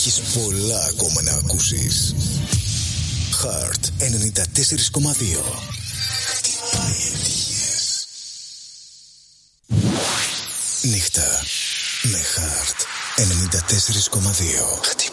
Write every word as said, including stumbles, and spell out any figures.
Έχεις πολλά ακόμα να ακούσεις. Heart ενενήντα τέσσερα κόμμα δύο. Χτυπάει ευτυχίες. Νύχτα με Heart ενενήντα τέσσερα κόμμα δύο. Χτυπάει.